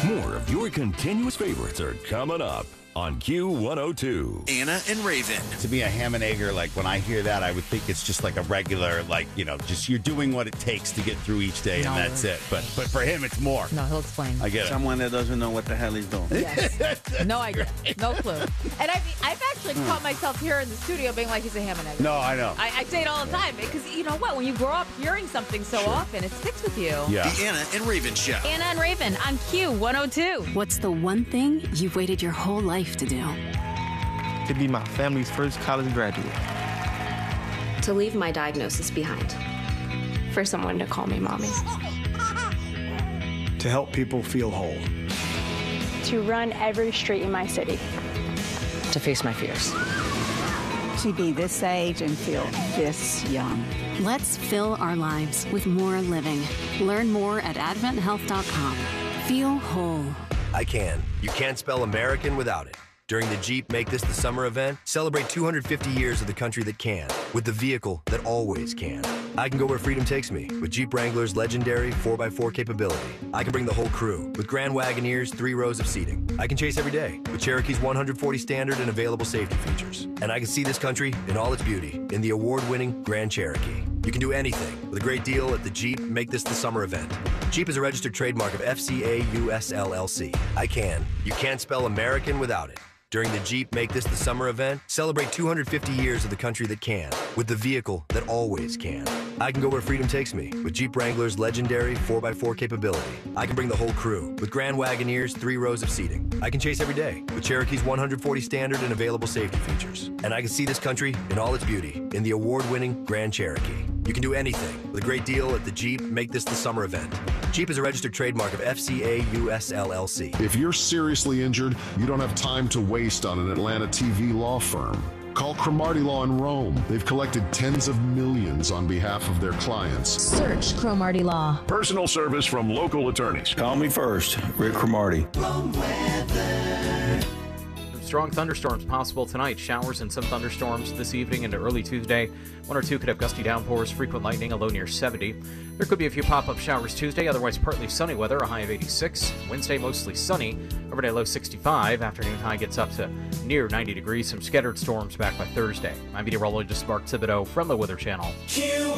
More of your continuous favorites are coming up on Q102. Anna and Raven. To be a ham and egger, like when I hear that, I would think it's just like a regular, like, just you're doing what it takes to get through each day, and that's it. But for him, it's more. No, he'll explain. I get it. Someone that doesn't know what the hell he's doing. Yes. No idea. No clue. And I've actually caught myself here in the studio being like, he's a ham and egg. No, I know. I say it all the time because you know what? When you grow up hearing something so often, it sticks with you. Yeah. The Anna and Raven Show. Anna and Raven on Q102. What's the one thing you've waited your whole life to do? To be my family's first college graduate. To leave my diagnosis behind. For someone to call me mommy. To help people feel whole. To run every street in my city. To face my fears. To be this age and feel this young. Let's fill our lives with more living. Learn more at AdventHealth.com. Feel whole. I can. You can't spell American without it. During the Jeep Make This the Summer event, celebrate 250 years of the country that can, with the vehicle that always can. I can go where freedom takes me, with Jeep Wrangler's legendary 4x4 capability. I can bring the whole crew, with Grand Wagoneer's 3 rows of seating. I can chase every day, with Cherokee's 140 standard and available safety features. And I can see this country in all its beauty, in the award-winning Grand Cherokee. You can do anything with a great deal at the Jeep Make This the Summer event. Jeep is a registered trademark of FCA US LLC. I can. You can't spell American without it. During the Jeep Make This the Summer event, celebrate 250 years of the country that can, with the vehicle that always can. I can go where freedom takes me, with Jeep Wrangler's legendary 4x4 capability. I can bring the whole crew, with Grand Wagoneer's 3 rows of seating. I can chase every day, with Cherokee's 140 standard and available safety features. And I can see this country in all its beauty, in the award-winning Grand Cherokee. You can do anything with a great deal at the Jeep Make This the Summer event. Jeep is a registered trademark of FCA US LLC. If you're seriously injured, you don't have time to waste on an Atlanta TV law firm. Call Cromartie Law in Rome. They've collected tens of millions on behalf of their clients. Search Cromartie Law. Personal service from local attorneys. Call me first, Rick Cromartie. Strong thunderstorms possible tonight. Showers and some thunderstorms this evening into early Tuesday. 1 or 2 could have gusty downpours, frequent lightning, a low near 70. There could be a few pop-up showers Tuesday, otherwise partly sunny weather, a high of 86. Wednesday, mostly sunny, overnight low 65. Afternoon high gets up to near 90 degrees. Some scattered storms back by Thursday. I'm meteorologist Mark Thibodeau from the Weather Channel.